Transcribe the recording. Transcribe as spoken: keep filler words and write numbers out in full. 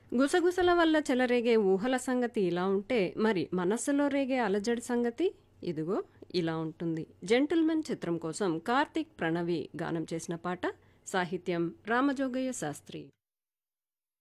గుసగుసల వల్ల చెలరేగే ఊహల సంగతి ఇలా ఉంటే మరి మనస్సులో రేగే అలజడి సంగతి ఇదిగో ఇలా ఉంటుంది. జెంటిల్మెన్ చిత్రం కోసం కార్తీక్ ప్రణవి గానం చేసిన పాట, సాహిత్యం రామజోగయ్య శాస్త్రి.